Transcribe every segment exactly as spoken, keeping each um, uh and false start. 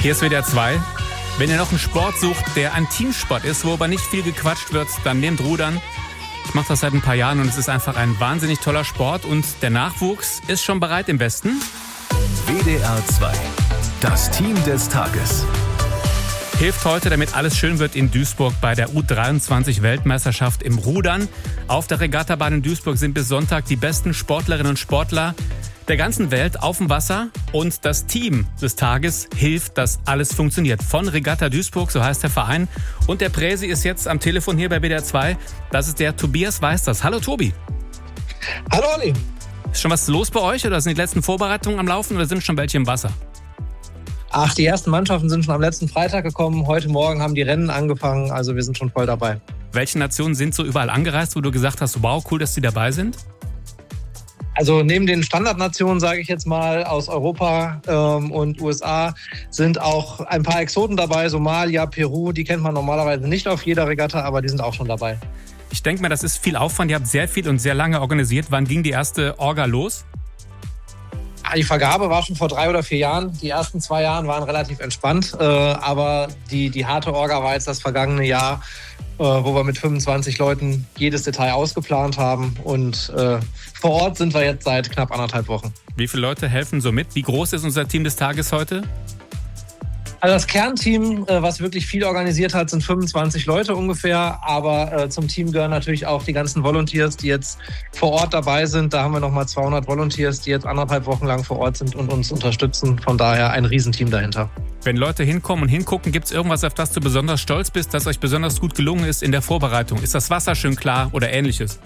Hier ist W D R zwei. Wenn ihr noch einen Sport sucht, der ein Teamsport ist, wo aber nicht viel gequatscht wird, dann nehmt Rudern. Ich mache das seit ein paar Jahren und es ist einfach ein wahnsinnig toller Sport. Und der Nachwuchs ist schon bereit im Westen. W D R zwei, das Team des Tages. Hilft heute, damit alles schön wird in Duisburg bei der U dreiundzwanzig Weltmeisterschaft im Rudern. Auf der Regattabahn in Duisburg sind bis Sonntag die besten Sportlerinnen und Sportler der ganzen Welt auf dem Wasser. Und das Team des Tages hilft, dass alles funktioniert. Von Regatta Duisburg, so heißt der Verein. Und der Präsi ist jetzt am Telefon hier bei W D R zwei. Das ist der Tobias Weisters. Hallo Tobi. Hallo Olli. Ist schon was los bei euch oder sind die letzten Vorbereitungen am Laufen oder sind schon welche im Wasser? Ach, die ersten Mannschaften sind schon am letzten Freitag gekommen. Heute Morgen haben die Rennen angefangen. Also wir sind schon voll dabei. Welche Nationen sind so überall angereist, wo du gesagt hast, wow, cool, dass die dabei sind? Also neben den Standardnationen, sage ich jetzt mal, aus Europa ähm, und U S A sind auch ein paar Exoten dabei. Somalia, Peru, die kennt man normalerweise nicht auf jeder Regatta, aber die sind auch schon dabei. Ich denke mir, das ist viel Aufwand. Ihr habt sehr viel und sehr lange organisiert. Wann ging die erste Orga los? Die Vergabe war schon vor drei oder vier Jahren. Die ersten zwei Jahre waren relativ entspannt. Äh, aber die, die harte Orga war jetzt das vergangene Jahr, äh, wo wir mit fünfundzwanzig Leuten jedes Detail ausgeplant haben. Und äh, vor Ort sind wir jetzt seit knapp anderthalb Wochen. Wie viele Leute helfen so mit? Wie groß ist unser Team des Tages heute? Also das Kernteam, was wirklich viel organisiert hat, sind fünfundzwanzig Leute ungefähr. Aber zum Team gehören natürlich auch die ganzen Volunteers, die jetzt vor Ort dabei sind. Da haben wir nochmal zweihundert Volunteers, die jetzt anderthalb Wochen lang vor Ort sind und uns unterstützen. Von daher ein Riesenteam dahinter. Wenn Leute hinkommen und hingucken, gibt es irgendwas, auf das du besonders stolz bist, das euch besonders gut gelungen ist in der Vorbereitung? Ist das Wasser schön klar oder ähnliches?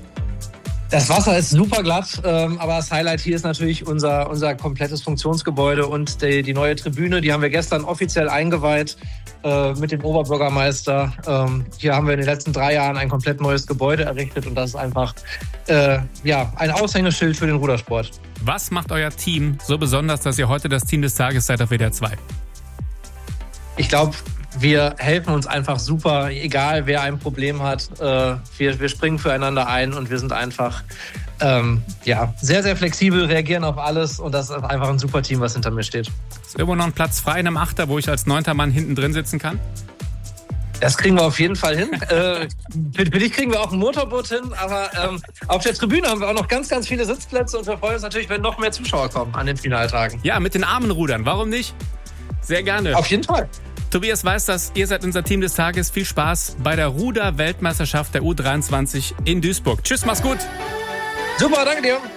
Das Wasser ist super glatt, ähm, aber das Highlight hier ist natürlich unser, unser komplettes Funktionsgebäude und die, die neue Tribüne. Die haben wir gestern offiziell eingeweiht äh, mit dem Oberbürgermeister. Ähm, hier haben wir in den letzten drei Jahren ein komplett neues Gebäude errichtet und das ist einfach äh, ja, ein Aushängeschild für den Rudersport. Was macht euer Team so besonders, dass ihr heute das Team des Tages seid auf W D R zwei? Ich glaube, wir helfen uns einfach super, egal wer ein Problem hat. Äh, wir, wir springen füreinander ein und wir sind einfach ähm, ja, sehr, sehr flexibel, reagieren auf alles und das ist einfach ein super Team, was hinter mir steht. Ist irgendwo noch ein Platz frei in einem Achter, wo ich als neunter Mann hinten drin sitzen kann? Das kriegen wir auf jeden Fall hin. äh, für, für dich kriegen wir auch ein Motorboot hin, aber ähm, auf der Tribüne haben wir auch noch ganz, ganz viele Sitzplätze und wir freuen uns natürlich, wenn noch mehr Zuschauer kommen an den Finaltagen. Ja, mit den Armen rudern, warum nicht? Sehr gerne. Auf jeden Fall. Tobias Weisters, ihr seid unser Team des Tages. Viel Spaß bei der Ruder-Weltmeisterschaft der U dreiundzwanzig in Duisburg. Tschüss, mach's gut. Super, danke dir.